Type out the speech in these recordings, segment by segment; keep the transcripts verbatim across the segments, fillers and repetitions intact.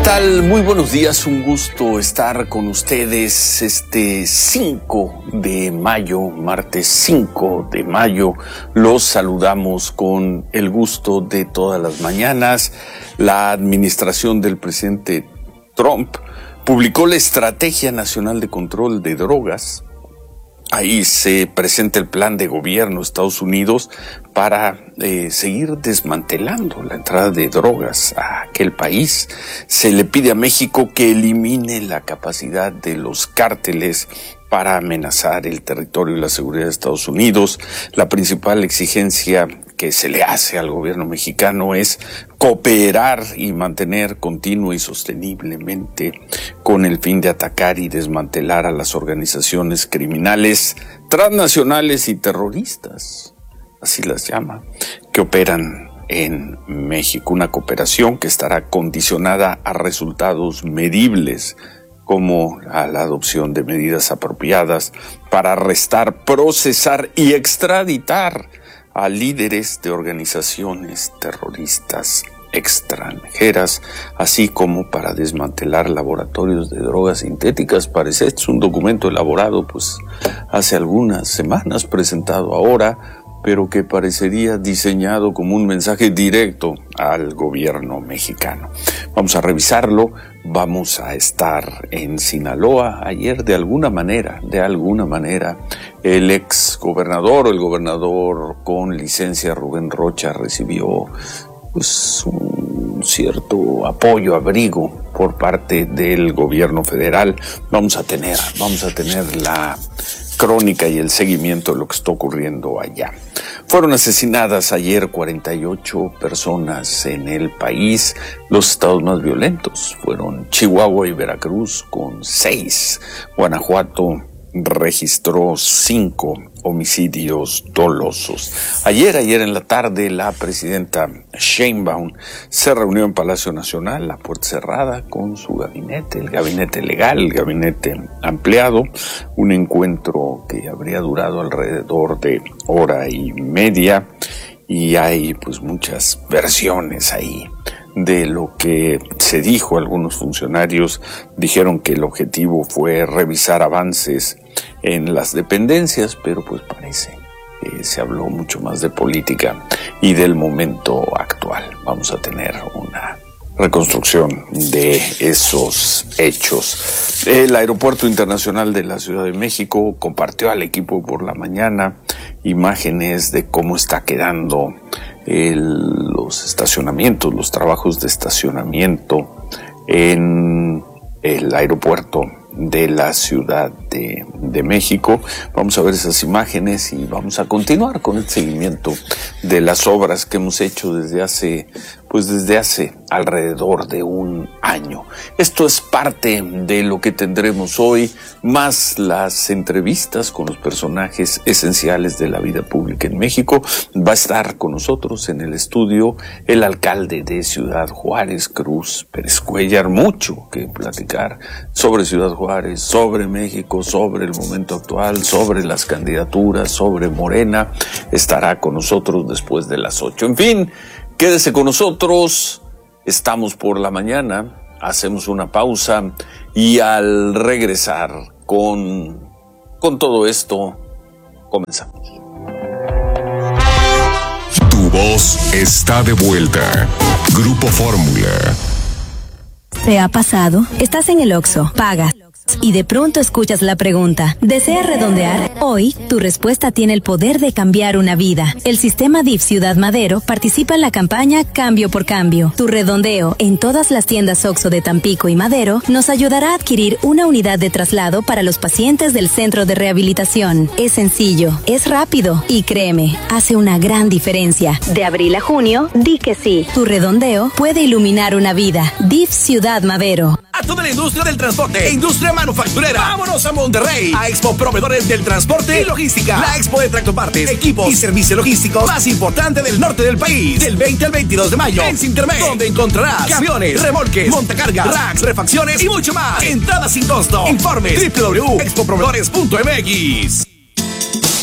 tal? Muy buenos días, un gusto estar con ustedes este cinco de mayo, martes cinco de mayo. Los saludamos con el gusto de todas las mañanas. La administración del presidente Trump publicó la Estrategia Nacional de Control de Drogas. Ahí se presenta el plan de gobierno de Estados Unidos para eh, seguir desmantelando la entrada de drogas a aquel país. Se le pide a México que elimine la capacidad de los cárteles para amenazar el territorio y la seguridad de Estados Unidos. La principal exigencia que se le hace al gobierno mexicano es cooperar y mantener continuo y sosteniblemente con el fin de atacar y desmantelar a las organizaciones criminales transnacionales y terroristas, así las llama, que operan en México. Una cooperación que estará condicionada a resultados medibles, como a la adopción de medidas apropiadas para arrestar, procesar y extraditar a líderes de organizaciones terroristas extranjeras, así como para desmantelar laboratorios de drogas sintéticas. Parece esto es un documento elaborado pues hace algunas semanas, presentado ahora, pero que parecería diseñado como un mensaje directo al gobierno mexicano. Vamos a revisarlo, vamos a estar en Sinaloa. Ayer de alguna manera, de alguna manera, el ex gobernador o el gobernador con licencia Rubén Rocha recibió pues un cierto apoyo, abrigo por parte del gobierno federal. Vamos a tener, vamos a tener la crónica y el seguimiento de lo que está ocurriendo allá. Fueron asesinadas ayer cuarenta y ocho personas en el país. Los estados más violentos fueron Chihuahua y Veracruz con seis. Guanajuato registró cinco homicidios dolosos. Ayer, ayer en la tarde, la presidenta Sheinbaum se reunió en Palacio Nacional a puerta cerrada con su gabinete, el gabinete legal, el gabinete ampliado, un encuentro que habría durado alrededor de hora y media, y hay pues muchas versiones ahí de lo que se dijo. Algunos funcionarios dijeron que el objetivo fue revisar avances en las dependencias, pero pues parece que se habló mucho más de política y del momento actual. Vamos a tener una reconstrucción de esos hechos. El Aeropuerto Internacional de la Ciudad de México compartió al equipo por la mañana imágenes de cómo está quedando el, los estacionamientos, los trabajos de estacionamiento en el aeropuerto de la Ciudad de, de México. Vamos a ver esas imágenes y vamos a continuar con el seguimiento de las obras que hemos hecho desde hace, pues desde hace alrededor de un año. Esto es parte de lo que tendremos hoy, más las entrevistas con los personajes esenciales de la vida pública en México. Va a estar con nosotros en el estudio el alcalde de Ciudad Juárez, Cruz Pérez Cuéllar. Mucho que platicar sobre Ciudad Juárez, sobre México, sobre el momento actual, sobre las candidaturas, sobre Morena. Estará con nosotros después de las ocho. En fin, quédese con nosotros. Estamos por la mañana, hacemos una pausa y al regresar con, con todo esto, comenzamos. Tu voz está de vuelta. Grupo Fórmula. ¿Te ha pasado? Estás en el Oxxo, pagas y de pronto escuchas la pregunta, ¿deseas redondear? Hoy, tu respuesta tiene el poder de cambiar una vida. El sistema D I F Ciudad Madero participa en la campaña Cambio por Cambio. Tu redondeo en todas las tiendas Oxxo de Tampico y Madero nos ayudará a adquirir una unidad de traslado para los pacientes del centro de rehabilitación. Es sencillo, es rápido y créeme, hace una gran diferencia. De abril a junio, di que sí. Tu redondeo puede iluminar una vida. D I F Ciudad Madero. A toda la industria del transporte e industria manufacturera, vámonos a Monterrey, a Expo Proveedores del Transporte y Logística, la expo de tractopartes, equipos y servicio logístico más importante del norte del país, del veinte al veintidós de mayo en Cintermex, donde encontrarás camiones, remolques, montacargas, racks, refacciones y mucho más. Entrada sin costo. Informes doble u doble u doble u punto expo proveedores punto m x.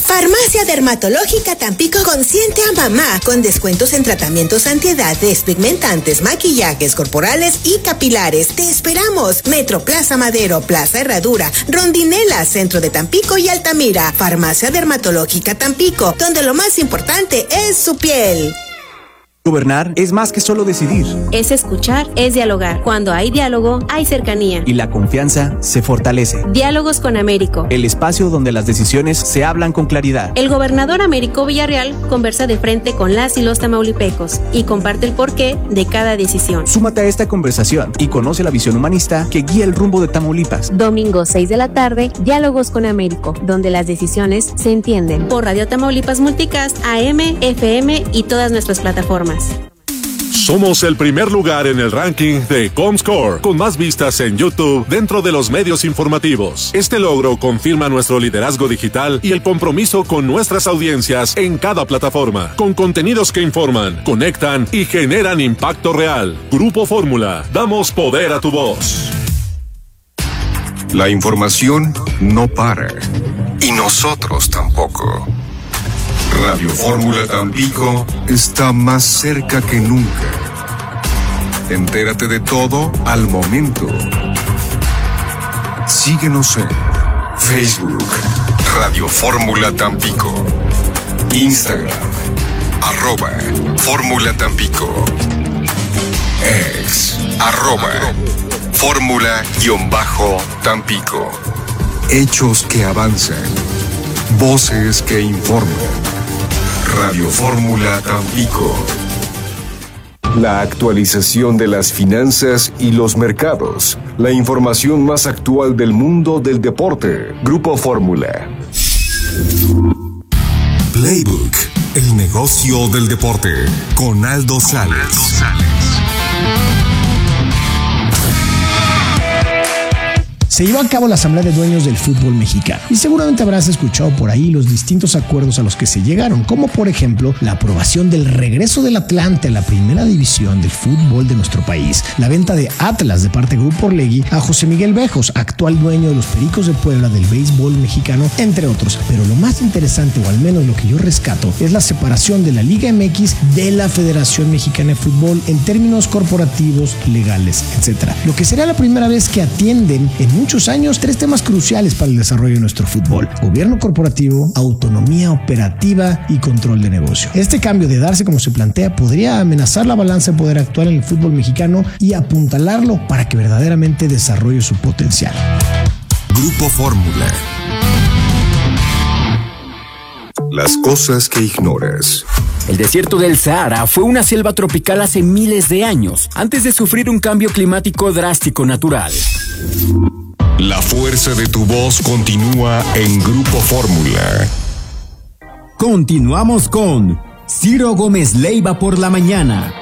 Farmacia Dermatológica Tampico consiente a mamá con descuentos en tratamientos antiedad, despigmentantes, maquillajes corporales y capilares. Te esperamos. Metro Plaza Madero, Plaza Herradura, Rondinela, Centro de Tampico y Altamira. Farmacia Dermatológica Tampico, donde lo más importante es su piel. Gobernar es más que solo decidir. Es escuchar, es dialogar. Cuando hay diálogo, hay cercanía. Y la confianza se fortalece. Diálogos con Américo. El espacio donde las decisiones se hablan con claridad. El gobernador Américo Villarreal conversa de frente con las y los tamaulipecos y comparte el porqué de cada decisión. Súmate a esta conversación y conoce la visión humanista que guía el rumbo de Tamaulipas. Domingo seis de la tarde, Diálogos con Américo, donde las decisiones se entienden. Por Radio Tamaulipas Multicast, A M, F M y todas nuestras plataformas. Somos el primer lugar en el ranking de Comscore, con más vistas en YouTube dentro de los medios informativos. Este logro confirma nuestro liderazgo digital y el compromiso con nuestras audiencias en cada plataforma, con contenidos que informan, conectan y generan impacto real. Grupo Fórmula, damos poder a tu voz. La información no para, y nosotros tampoco. Radio Fórmula Tampico está más cerca que nunca. Entérate de todo al momento. Síguenos en Facebook, Radio Fórmula Tampico, Instagram, arroba Fórmula Tampico, X, arroba Fórmula-Tampico. Hechos que avanzan, voces que informan. Radio Fórmula Tampico. La actualización de las finanzas y los mercados. La información más actual del mundo del deporte. Grupo Fórmula. Playbook, el negocio del deporte. Con Aldo Sales. Se llevó a cabo la Asamblea de Dueños del Fútbol Mexicano y seguramente habrás escuchado por ahí los distintos acuerdos a los que se llegaron, como por ejemplo la aprobación del regreso del Atlante a la primera división del fútbol de nuestro país, la venta de Atlas de parte de Grupo Orlegui a José Miguel Bejos, actual dueño de los Pericos de Puebla del béisbol mexicano, entre otros. Pero lo más interesante, o al menos lo que yo rescato, es la separación de la Liga M X de la Federación Mexicana de Fútbol en términos corporativos, legales, etcétera. Lo que será la primera vez que atienden en muchos años tres temas cruciales para el desarrollo de nuestro fútbol: gobierno corporativo, autonomía operativa y control de negocio. Este cambio de darse como se plantea podría amenazar la balanza de poder actual en el fútbol mexicano y apuntalarlo para que verdaderamente desarrolle su potencial. Grupo Fórmula. Las cosas que ignoras. El desierto del Sahara fue una selva tropical hace miles de años, antes de sufrir un cambio climático drástico natural. La fuerza de tu voz continúa en Grupo Fórmula. Continuamos con Ciro Gómez Leiva por la mañana.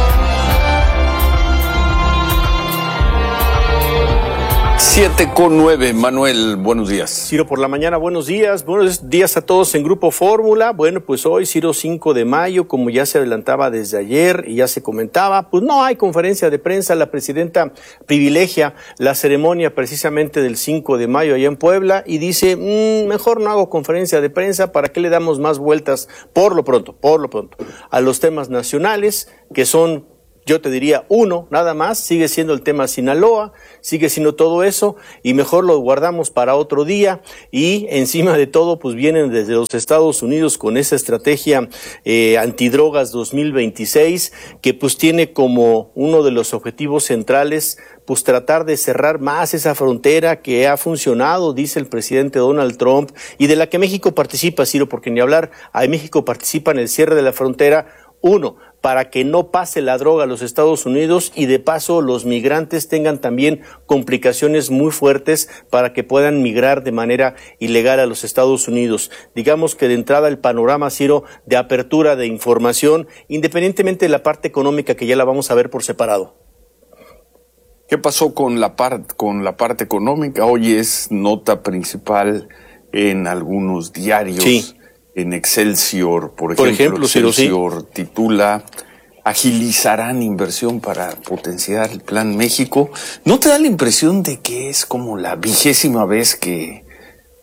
siete con nueve, Manuel, buenos días. Ciro por la mañana, buenos días, buenos días a todos en Grupo Fórmula. Bueno, pues hoy, Ciro, cinco de mayo, como ya se adelantaba desde ayer y ya se comentaba, pues no hay conferencia de prensa. La presidenta privilegia la ceremonia precisamente del cinco de mayo allá en Puebla y dice, mmm, mejor no hago conferencia de prensa, ¿para qué le damos más vueltas por lo pronto, por lo pronto, a los temas nacionales que son, yo te diría, uno, nada más? Sigue siendo el tema Sinaloa, sigue siendo todo eso, y mejor lo guardamos para otro día. Y encima de todo, pues vienen desde los Estados Unidos con esa estrategia eh, antidrogas dos mil veintiséis, que pues tiene como uno de los objetivos centrales pues tratar de cerrar más esa frontera que ha funcionado, dice el presidente Donald Trump, y de la que México participa, Ciro, porque ni hablar, ahí México participa en el cierre de la frontera. Uno, para que no pase la droga a los Estados Unidos y de paso los migrantes tengan también complicaciones muy fuertes para que puedan migrar de manera ilegal a los Estados Unidos. Digamos que de entrada el panorama, Ciro, de apertura de información, independientemente de la parte económica que ya la vamos a ver por separado. ¿Qué pasó con la parte con la parte económica? Hoy es nota principal en algunos diarios. Sí. En Excelsior, por ejemplo, por ejemplo Excelsior sí. titula "Agilizarán inversión para potenciar el Plan México". ¿No te da la impresión de que es como la vigésima vez que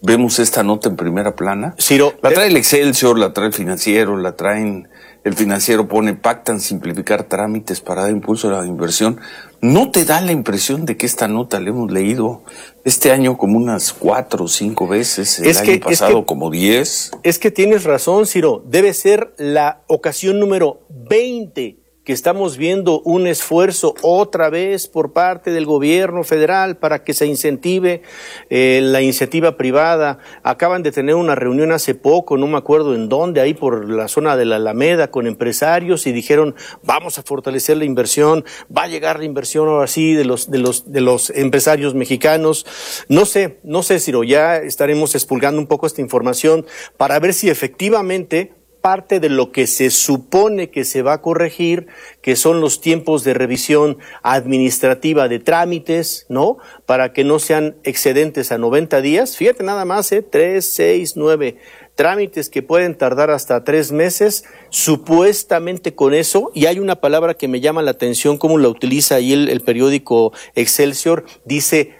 vemos esta nota en primera plana. Ciro, la trae el Excelsior, la trae el Financiero, la traen, el Financiero pone, pactan simplificar trámites para dar impulso a la inversión. ¿No te da la impresión de que esta nota la hemos leído este año como unas cuatro o cinco veces, el es año que, pasado es que, como diez? Es que tienes razón, Ciro. Debe ser la ocasión número veinte que estamos viendo un esfuerzo otra vez por parte del gobierno federal para que se incentive eh, la iniciativa privada. Acaban de tener una reunión hace poco, no me acuerdo en dónde, ahí por la zona de la Alameda, con empresarios, y dijeron, vamos a fortalecer la inversión, va a llegar la inversión ahora sí de los, de los, de los empresarios mexicanos. No sé, no sé, Ciro, ya estaremos expulgando un poco esta información para ver si efectivamente parte de lo que se supone que se va a corregir, que son los tiempos de revisión administrativa de trámites, ¿no? Para que no sean excedentes a noventa días. Fíjate nada más, ¿eh? tres, seis, nueve trámites que pueden tardar hasta tres meses, supuestamente con eso, y hay una palabra que me llama la atención, como la utiliza ahí el, el periódico Excelsior, dice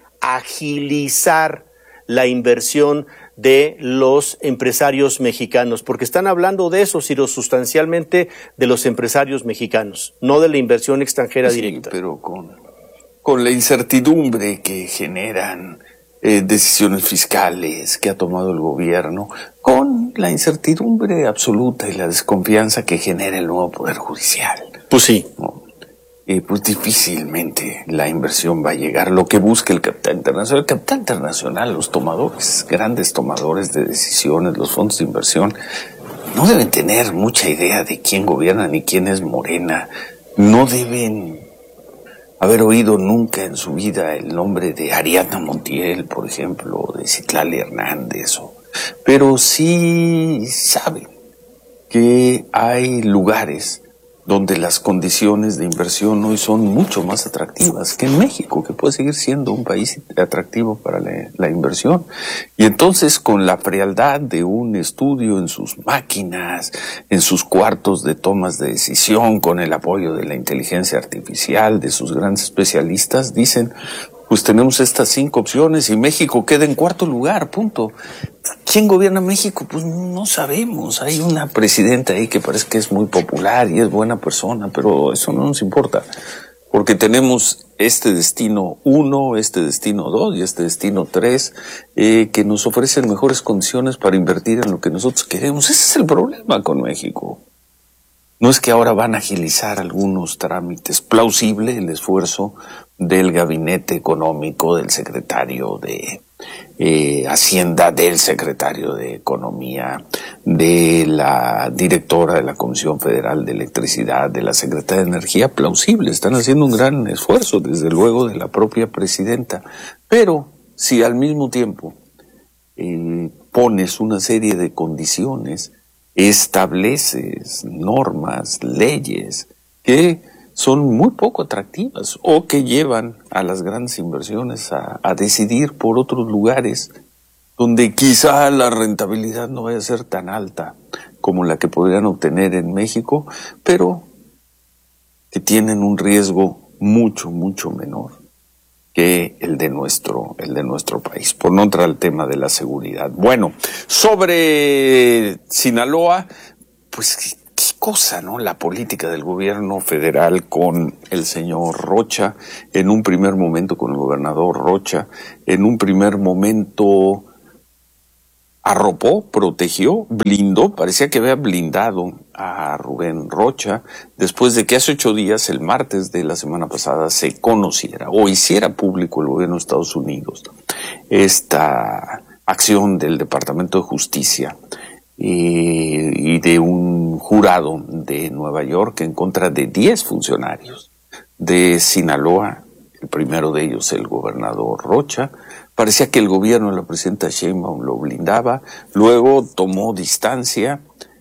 agilizar la inversión de los empresarios mexicanos, porque están hablando de eso, Ciro, sustancialmente de los empresarios mexicanos, no de la inversión extranjera sí, directa. Pero con, con la incertidumbre que generan eh, decisiones fiscales que ha tomado el gobierno, con la incertidumbre absoluta y la desconfianza que genera el nuevo Poder Judicial. Pues sí. ¿No? Eh, pues difícilmente la inversión va a llegar. Lo que busca el capital internacional, el capital internacional, los tomadores, grandes tomadores de decisiones, los fondos de inversión, no deben tener mucha idea de quién gobierna ni quién es Morena. No deben haber oído nunca en su vida el nombre de Ariadna Montiel, por ejemplo, de Citlali Hernández, o, pero sí saben que hay lugares donde las condiciones de inversión hoy son mucho más atractivas que en México, que puede seguir siendo un país atractivo para la, la inversión. Y entonces, con la frialdad de un estudio en sus máquinas, en sus cuartos de tomas de decisión, con el apoyo de la inteligencia artificial, de sus grandes especialistas, dicen, pues tenemos estas cinco opciones y México queda en cuarto lugar, punto. ¿Quién gobierna México? Pues no sabemos. Hay una presidenta ahí que parece que es muy popular y es buena persona, pero eso no nos importa, porque tenemos este destino uno, este destino dos y este destino tres, eh, que nos ofrecen mejores condiciones para invertir en lo que nosotros queremos. Ese es el problema con México. No es que ahora van a agilizar algunos trámites. Plausible el esfuerzo del gabinete económico, del secretario de eh, Hacienda, del secretario de Economía, de la directora de la Comisión Federal de Electricidad, de la secretaria de Energía. Plausible, están haciendo un gran esfuerzo, desde luego, de la propia presidenta. Pero si al mismo tiempo eh, pones una serie de condiciones, estableces normas, leyes que son muy poco atractivas o que llevan a las grandes inversiones a, a decidir por otros lugares donde quizá la rentabilidad no vaya a ser tan alta como la que podrían obtener en México, pero que tienen un riesgo mucho, mucho menor que el de nuestro, el de nuestro país. Por no entrar al tema de la seguridad. Bueno, sobre Sinaloa, pues qué, qué cosa, ¿no? La política del gobierno federal con el señor Rocha, en un primer momento con el gobernador Rocha, en un primer momento arropó, protegió, blindó, parecía que había blindado a Rubén Rocha, después de que hace ocho días, el martes de la semana pasada, se conociera o hiciera público el gobierno de Estados Unidos esta acción del Departamento de Justicia eh, y de un jurado de Nueva York en contra de diez funcionarios de Sinaloa, el primero de ellos el gobernador Rocha. Parecía que el gobierno de la presidenta Sheinbaum lo blindaba, luego tomó distancia,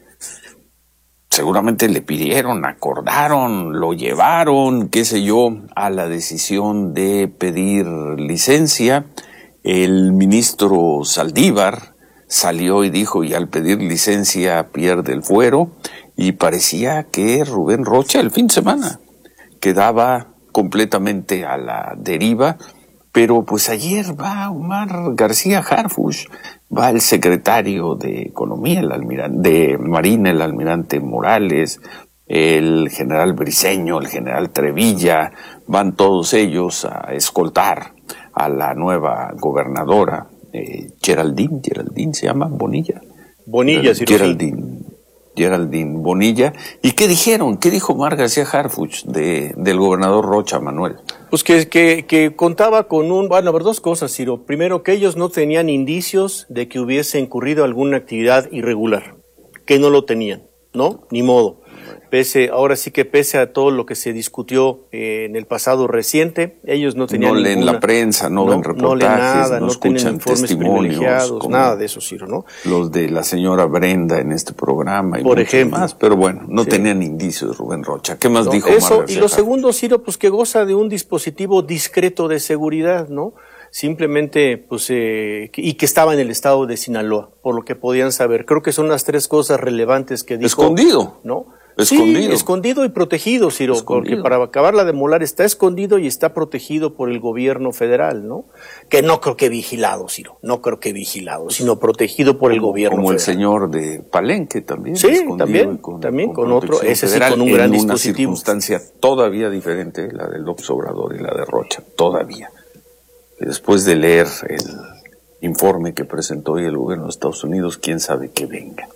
seguramente le pidieron, acordaron, lo llevaron, qué sé yo, a la decisión de pedir licencia. El ministro Saldívar salió y dijo, y al pedir licencia pierde el fuero, y parecía que Rubén Rocha el fin de semana quedaba completamente a la deriva, Pero pues ayer va Omar García Harfuch, va el secretario de Economía, el almirante, de Marina, el almirante Morales, el general Briceño, el general Trevilla, van todos ellos a escoltar a la nueva gobernadora, eh, Geraldine, Geraldine se llama, Bonilla. Bonilla, sí. Geraldine. Geraldine Bonilla. ¿Y qué dijeron? ¿Qué dijo Omar García Harfuch de, del gobernador Rocha, Manuel? Pues que, que, que contaba con un... Bueno, a ver, dos cosas, Ciro. Primero, que ellos no tenían indicios de que hubiese incurrido alguna actividad irregular, que no lo tenían, ¿no? Ni modo. Pese, ahora sí que pese a todo lo que se discutió eh, en el pasado reciente, ellos no tenían No leen ninguna, la prensa, no, no ven reportajes, no leen nada, no, no escuchan tienen informes testimonios, privilegiados, nada de eso, Ciro, ¿no? Los de la señora Brenda en este programa y por muchos ejemplo más, pero bueno, no sí. tenían indicios, Rubén Rocha. ¿Qué más no, dijo Omar eso, García y lo Harfuch? segundo, Ciro, pues que goza de un dispositivo discreto de seguridad, ¿no? Simplemente, pues, eh, y que estaba en el estado de Sinaloa, por lo que podían saber. Creo que son las tres cosas relevantes que dijo. Escondido. ¿No? Escondido. Sí, escondido y protegido, Ciro, Escondido. porque para acabarla de molar está escondido y está protegido por el gobierno federal, ¿no? Que no creo que vigilado, Ciro, no creo que vigilado, sino protegido por el como, gobierno como federal. el señor de Palenque también. Sí, también, con, también con, con otro, ese sí, con un gran en dispositivo. En una circunstancia todavía diferente, la del López Obrador y la de Rocha, todavía. Y después de leer el informe que presentó hoy el gobierno de Estados Unidos, quién sabe qué venga.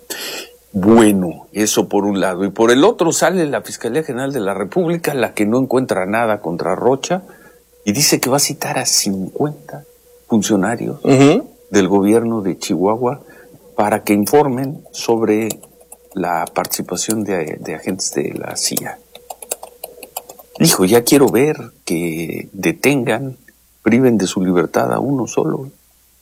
Bueno, eso por un lado. Y por el otro sale la Fiscalía General de la República, la que no encuentra nada contra Rocha, y dice que va a citar a cincuenta funcionarios uh-huh. del gobierno de Chihuahua para que informen sobre la participación de, de agentes de la C I A. Dijo, ya quiero ver que detengan, priven de su libertad a uno solo,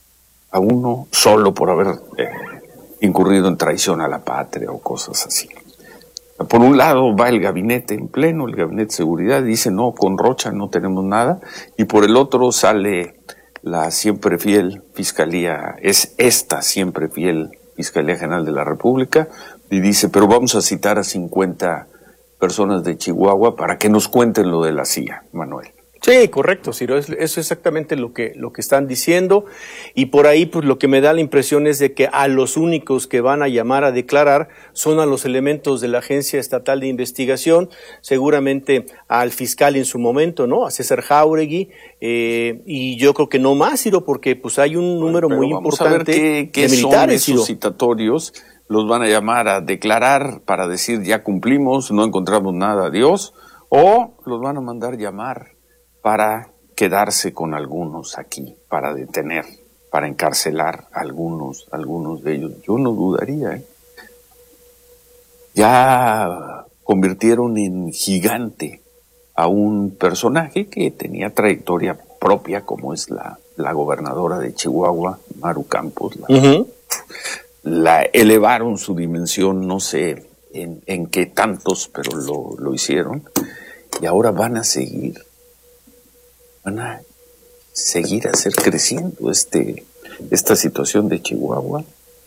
a uno solo por haber... Eh, incurrido en traición a la patria o cosas así. Por un lado va el gabinete en pleno, el gabinete de seguridad, y dice no, con Rocha no tenemos nada, y por el otro sale la siempre fiel Fiscalía, es esta siempre fiel Fiscalía General de la República, y dice, pero vamos a citar a cincuenta personas de Chihuahua para que nos cuenten lo de la C I A, Manuel. Sí, correcto, Ciro, eso es exactamente lo que, lo que están diciendo, y por ahí pues lo que me da la impresión es de que a los únicos que van a llamar a declarar son a los elementos de la Agencia Estatal de Investigación, seguramente al fiscal en su momento, ¿no? A César Jáuregui, eh, y yo creo que no más, Ciro, porque pues hay un número bueno, muy vamos importante a ver qué, qué de militares, son esos Ciro. Citatorios, los van a llamar a declarar para decir ya cumplimos, no encontramos nada, adiós, o los van a mandar llamar para quedarse con algunos aquí, para detener, para encarcelar a algunos, algunos de ellos. Yo no dudaría, ¿eh? Ya convirtieron en gigante a un personaje que tenía trayectoria propia, como es la, la gobernadora de Chihuahua, Maru Campos. La, uh-huh. la elevaron su dimensión, no sé en, en qué tantos, pero lo, lo hicieron. Y ahora van a seguir. Van a seguir a hacer creciendo este, esta situación de Chihuahua.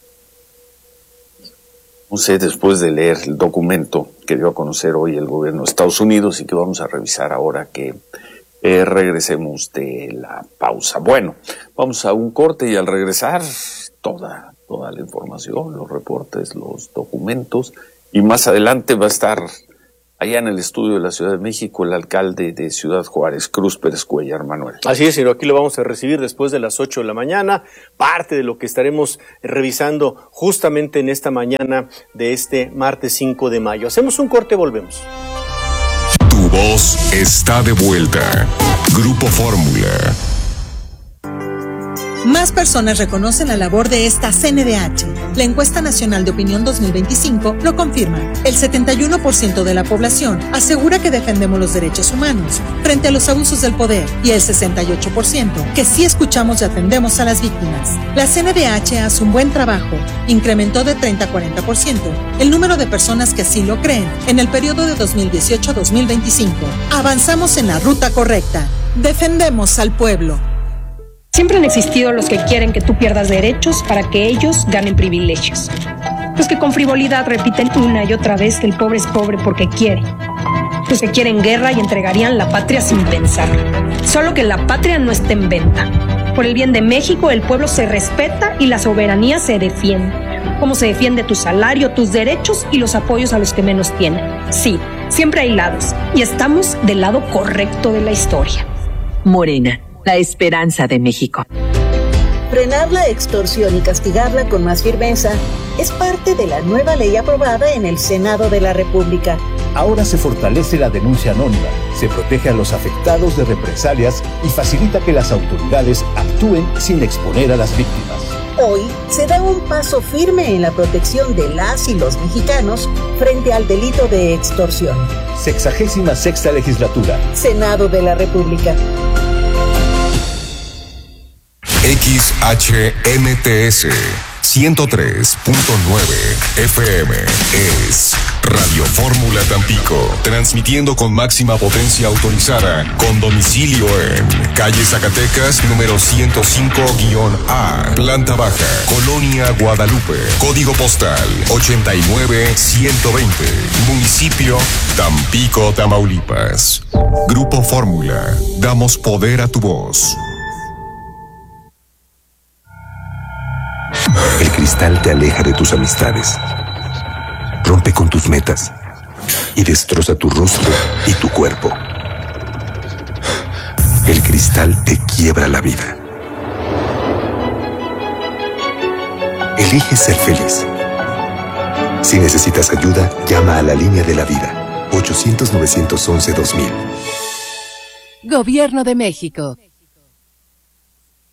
No sé, después de leer el documento que dio a conocer hoy el gobierno de Estados Unidos y que vamos a revisar ahora que eh, regresemos de la pausa. Bueno, vamos a un corte y al regresar toda, toda la información, los reportes, los documentos, y más adelante va a estar allá en el estudio de la Ciudad de México, el alcalde de Ciudad Juárez, Cruz Pérez Cuellar, Manuel. Así es, Ciro, aquí lo vamos a recibir después de las ocho de la mañana, parte de lo que estaremos revisando justamente en esta mañana de este martes cinco de mayo. Hacemos un corte, volvemos. Tu voz está de vuelta. Grupo Fórmula. Más personas reconocen la labor de esta C N D H. La encuesta nacional de opinión dos mil veinticinco lo confirma. El setenta y uno por ciento de la población asegura que defendemos los derechos humanos frente a los abusos del poder, y el sesenta y ocho por ciento que sí escuchamos y atendemos a las víctimas. La C N D H hace un buen trabajo. Incrementó de treinta a cuarenta por ciento el número de personas que así lo creen en el periodo de dos mil dieciocho a dos mil veinticinco. Avanzamos en la ruta correcta. Defendemos al pueblo. Siempre han existido los que quieren que tú pierdas derechos para que ellos ganen privilegios. Los que con frivolidad repiten una y otra vez que el pobre es pobre porque quiere. Los que quieren guerra y entregarían la patria sin pensar. Solo que la patria no está en venta. Por el bien de México, el pueblo se respeta y la soberanía se defiende. Cómo se defiende tu salario, tus derechos y los apoyos a los que menos tienen. Sí, siempre hay lados y estamos del lado correcto de la historia. Morena, la esperanza de México. Frenar la extorsión y castigarla con más firmeza es parte de la nueva ley aprobada en el Senado de la República. Ahora se fortalece la denuncia anónima, se protege a los afectados de represalias y facilita que las autoridades actúen sin exponer a las víctimas. Hoy se da un paso firme en la protección de las y los mexicanos frente al delito de extorsión. Sexagésima sexta legislatura. Senado de la República. X H M T S ciento tres punto nueve F M es Radio Fórmula Tampico, transmitiendo con máxima potencia autorizada, con domicilio en calle Zacatecas, número ciento cinco A, planta baja, Colonia Guadalupe, código postal ochenta y nueve ciento veinte, municipio Tampico, Tamaulipas. Grupo Fórmula, damos poder a tu voz. El cristal te aleja de tus amistades, rompe con tus metas y destroza tu rostro y tu cuerpo. El cristal te quiebra la vida. Elige ser feliz. Si necesitas ayuda, llama a la línea de la vida, ochocientos, novecientos once, dos mil. Gobierno de México.